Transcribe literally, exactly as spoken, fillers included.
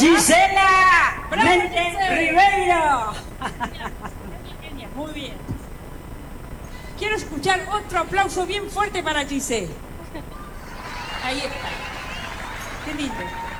Gisela ¡Bravo, Méndez Gisela! Ribeiro. Genia, muy bien. Quiero escuchar otro aplauso bien fuerte para Giselle. Ahí está. Qué lindo.